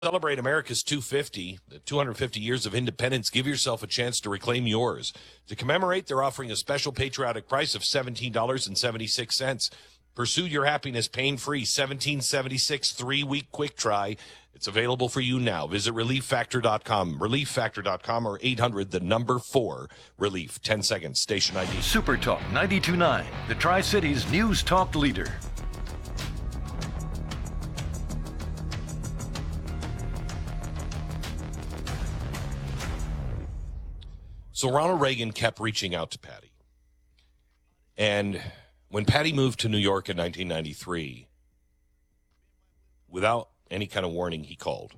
Celebrate America's 250 years of independence. Give yourself a chance to reclaim yours. To commemorate, they're offering a special patriotic price of $17.76. Pursue your happiness pain-free. $17.76 3-week quick try. It's available for you now. Visit ReliefFactor.com, ReliefFactor.com, or 800-4-RELIEF. 10 seconds. Station ID. Super Talk 92.9, the Tri-Cities News Talk leader. So Ronald Reagan kept reaching out to Patty. And when Patty moved to New York in 1993, without any kind of warning, he called.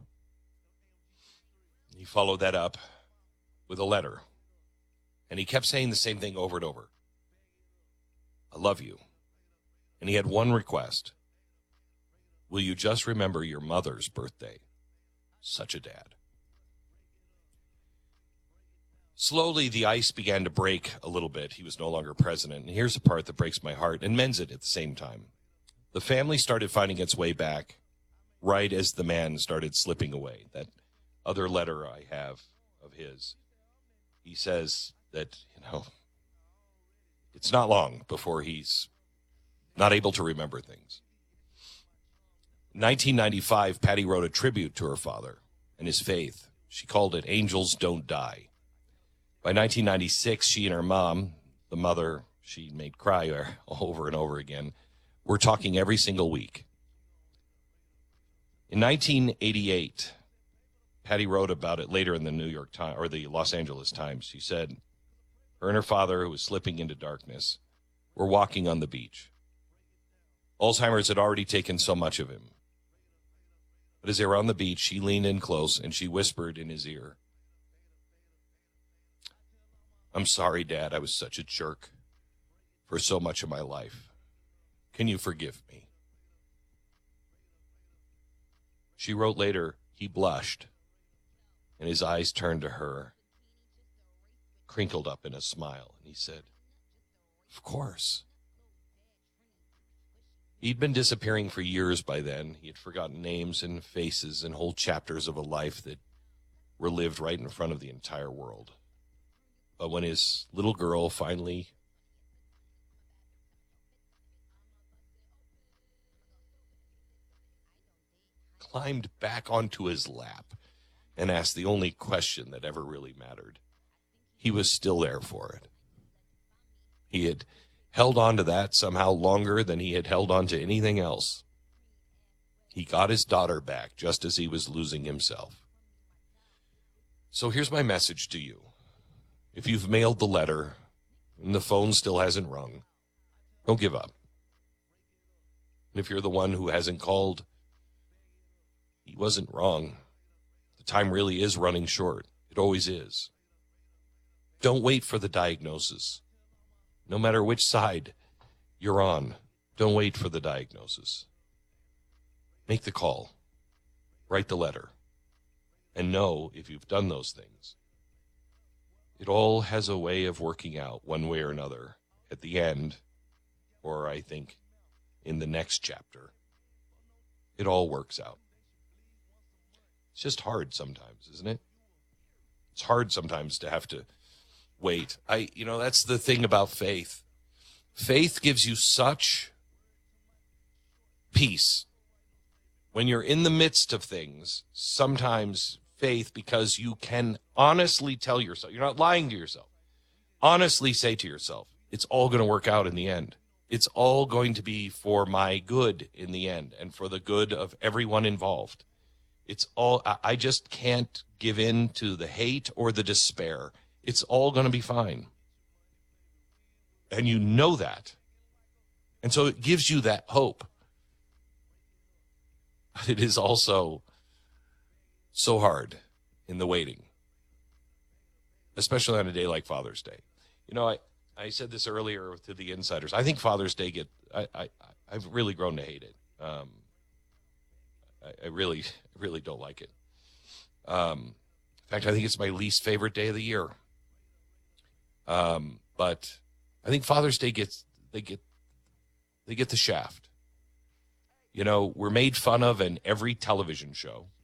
He followed that up with a letter. And he kept saying the same thing over and over. I love you. And he had one request. Will you just remember your mother's birthday? Such a dad. Slowly, the ice began to break a little bit. He was no longer president. And here's the part that breaks my heart and mends it at the same time. The family started finding its way back right as the man started slipping away. That other letter I have of his, he says that, it's not long before he's not able to remember things. In 1995, Patty wrote a tribute to her father and his faith. She called it Angels Don't Die. By 1996, she and her mom, the mother she made cry over and over again, were talking every single week. In 1988, Patty wrote about it later in the New York Times, or the Los Angeles Times. She said her and her father, who was slipping into darkness, were walking on the beach. Alzheimer's had already taken so much of him. But as they were on the beach, she leaned in close and she whispered in his ear, I'm sorry, Dad, I was such a jerk for so much of my life. Can you forgive me? She wrote later, he blushed, and his eyes turned to her, crinkled up in a smile, and he said, of course. He'd been disappearing for years by then. He had forgotten names and faces and whole chapters of a life that were lived right in front of the entire world. But when his little girl finally climbed back onto his lap and asked the only question that ever really mattered, he was still there for it. He had held on to that somehow longer than he had held on to anything else. He got his daughter back just as he was losing himself. So here's my message to you. If you've mailed the letter and the phone still hasn't rung, don't give up. And if you're the one who hasn't called, he wasn't wrong. The time really is running short. It always is. Don't wait for the diagnosis. No matter which side you're on, don't wait for the diagnosis. Make the call. Write the letter. And know if you've done those things, it all has a way of working out one way or another at the end, or I think in the next chapter. It all works out. It's just hard sometimes, isn't it? It's hard sometimes to have to wait. That's the thing about faith. Faith gives you such peace. When you're in the midst of things, sometimes faith, because you can honestly tell yourself, you're not lying to yourself, honestly say to yourself, it's all going to work out in the end. It's all going to be for my good in the end and for the good of everyone involved. I just can't give in to the hate or the despair. It's all going to be fine. And you know that. And so it gives you that hope. But it is also so hard in the waiting, especially on a day like Father's Day. I said this earlier to the insiders. I think Father's Day I've really grown to hate it. I really don't like it. In fact, I think it's my least favorite day of the year. But I think Father's Day they get the shaft. We're made fun of in every television show.